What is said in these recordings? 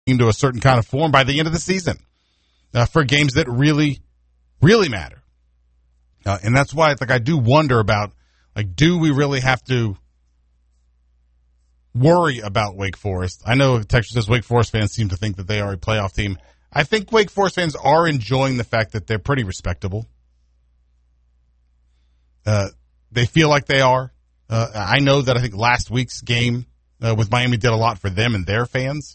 into a certain kind of form by the end of the season for games that really, really matter. And that's why I do wonder about, do we really have to worry about Wake Forest? I know Texas says Wake Forest fans seem to think that they are a playoff team. I think Wake Forest fans are enjoying the fact that they're pretty respectable. They feel like they are. I know that I think last week's game with Miami did a lot for them and their fans.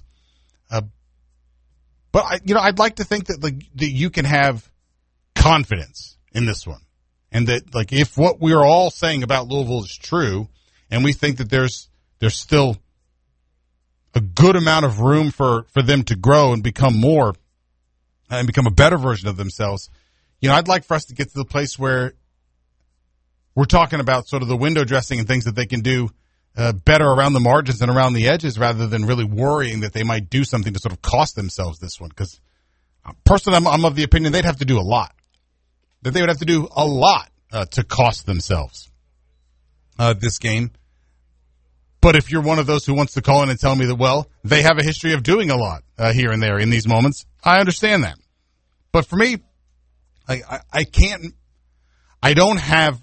But I'd like to think that that you can have confidence in this one, and that if what we are all saying about Louisville is true, and we think that there's still a good amount of room for them to grow and become more and become a better version of themselves. I'd like for us to get to the place where we're talking about sort of the window dressing and things that they can do better around the margins and around the edges, rather than really worrying that they might do something to sort of cost themselves this one. Because personally, I'm of the opinion they'd have to do a lot. That they would have to do a lot to cost themselves this game. But if you're one of those who wants to call in and tell me that, they have a history of doing a lot here and there in these moments, I understand that. But for me, I don't have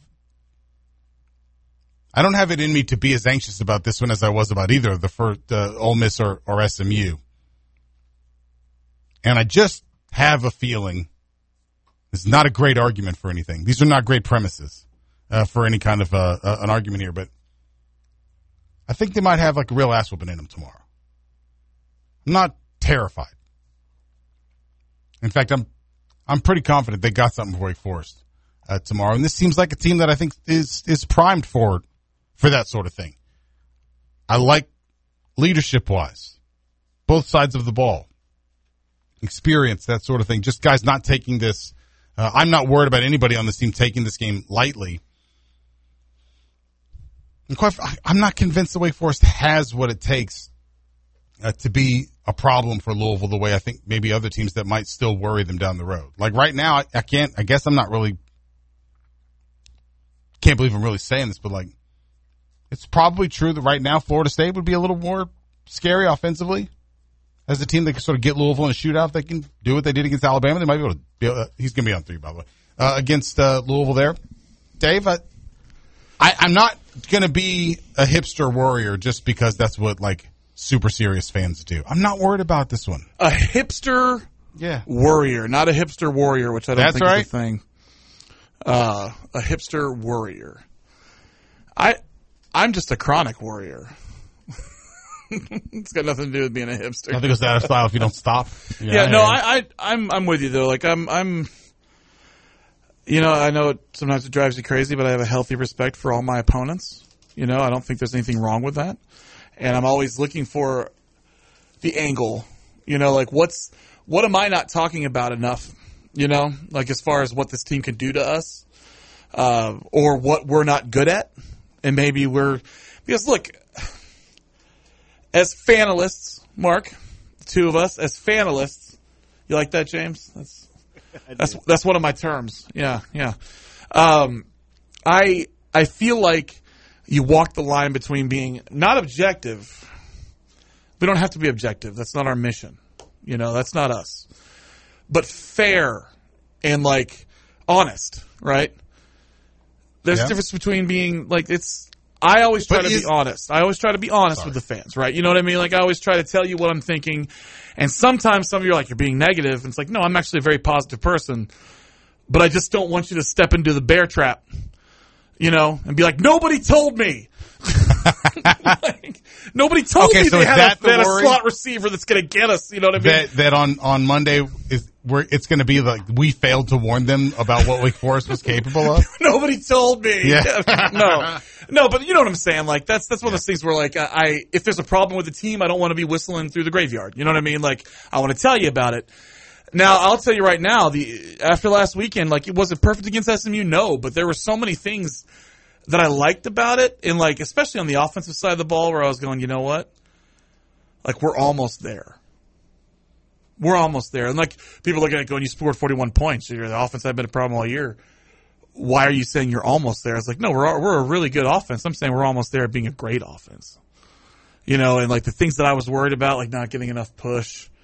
it in me to be as anxious about this one as I was about either of the first Ole Miss or SMU. And I just have a feeling this is not a great argument for anything. These are not great premises for any kind of an argument here, but I think they might have a real ass whooping in them tomorrow. I'm not terrified. In fact, I'm pretty confident they got something for Wake Forest tomorrow. And this seems like a team that I think is primed for that sort of thing. I like leadership-wise, both sides of the ball, experience, that sort of thing. Just guys not taking this. I'm not worried about anybody on this team taking this game lightly. And I'm not convinced the Wake Forest has what it takes to be a problem for Louisville the way I think maybe other teams that might still worry them down the road. Right now, I guess I'm not really, can't believe I'm really saying this, but it's probably true that right now Florida State would be a little more scary offensively as a team that can sort of get Louisville in a shootout. If they can do what they did against Alabama, they might be able to. He's going to be on 3, by the way, against Louisville there. Dave, I'm not going to be a hipster worrier just because that's what super serious fans do. I'm not worried about this one. A hipster worrier, not a hipster warrior, which I don't think is a thing. A hipster worrier. I'm just a chronic worrier. It's got nothing to do with being a hipster. I think it's out of style if you don't stop. I'm with you though. I'm I know sometimes it drives you crazy, but I have a healthy respect for all my opponents. I don't think there's anything wrong with that. And I'm always looking for the angle, what am I not talking about enough, as far as what this team can do to us, or what we're not good at. And maybe because look, as fanalists, Mark, the two of us, as fanalists, you like that, James? That's one of my terms. Yeah. I feel like you walk the line between being not objective. We don't have to be objective. That's not our mission. That's not us. But fair and honest, right? There's a difference between being I always try to be honest. I always try to be honest with the fans, right? You know what I mean? I always try to tell you what I'm thinking. And sometimes some of you are you're being negative. And it's no, I'm actually a very positive person. But I just don't want you to step into the bear trap, and be nobody told me. Nobody told me they had a slot receiver that's going to get us. You know what I mean? That on Monday it's going to be we failed to warn them about what Wake Forest was capable of. Nobody told me. Yeah. No, but you know what I'm saying? That's one of those things where if there's a problem with the team, I don't want to be whistling through the graveyard. You know what I mean? I want to tell you about it. Now, I'll tell you right now, after last weekend, it wasn't perfect against SMU, no, but there were so many things that I liked about it, and especially on the offensive side of the ball, where I was going, you know what? We're almost there. We're almost there. And people looking at it going, you scored 41 points. The offense had been a problem all year. Why are you saying you're almost there? It's no, we're a really good offense. I'm saying we're almost there at being a great offense. you know, and like the things that I was worried about, like not getting enough push.